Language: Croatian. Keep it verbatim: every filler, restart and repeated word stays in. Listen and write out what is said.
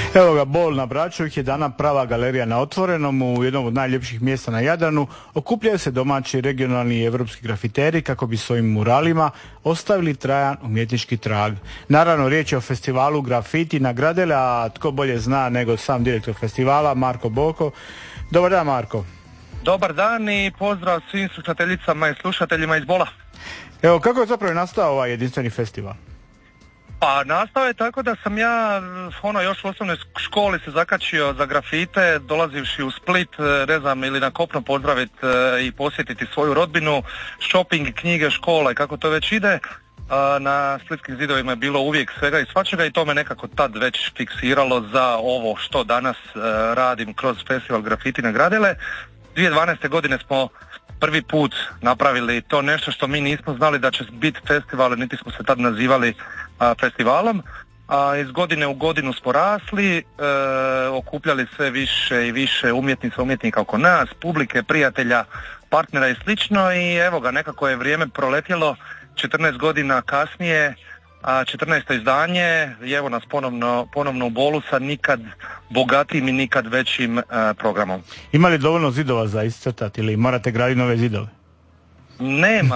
Evo ga, Bol na Braču ih je dana prava galerija na otvorenom u jednom od najljepših mjesta na Jadranu. Okupljaju se domaći, regionalni i evropski grafiteri kako bi svojim muralima ostavili trajan umjetnički trag. Naravno, riječ je o festivalu Grafiti na Gradele, a tko bolje zna nego sam direktor festivala, Marko Boko. Dobar dan, Marko. Dobar dan i pozdrav svim slušateljicama i slušateljima iz Bola. Evo, kako je zapravo nastao ovaj jedinstveni festival? Pa nastao je tako da sam ja ono još u osnovnoj školi se zakačio za grafite, dolazivši u Split, ne znam, ili na kopno pozdraviti i posjetiti svoju rodbinu, shopping, knjige, škola i kako to već ide. Na splitskim zidovima je bilo uvijek svega i svačega i to me nekako tad već fiksiralo za ovo što danas radim kroz festival Grafiti na Gradele. dvije tisuće dvanaeste. godine smo prvi put napravili to nešto što mi nismo znali da će biti festival, niti smo se tad nazivali a, festivalom. A, iz godine u godinu smo rasli, e, okupljali sve više i više umjetnica, umjetnika oko nas, publike, prijatelja, partnera i slično i evo ga, nekako je vrijeme proletjelo, četrnaest godina kasnije, a četrnaesto izdanje i evo nas ponovno, ponovno u Bolu sa nikad bogatijim i nikad većim a, programom. Ima li dovoljno zidova za iscrtati ili morate graditi nove zidove? Nema